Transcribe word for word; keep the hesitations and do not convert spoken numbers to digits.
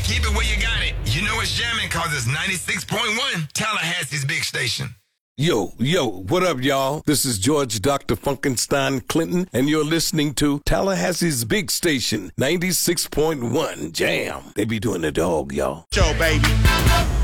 keep it where you got it. You know it's jamming cause it's ninety-six point one, Tallahassee's big station. Yo, yo, what up, y'all? This is George Doctor Funkenstein Clinton, and you're listening to Tallahassee's big station, ninety-six point one Jam. They be doing the dog, y'all. Show, baby.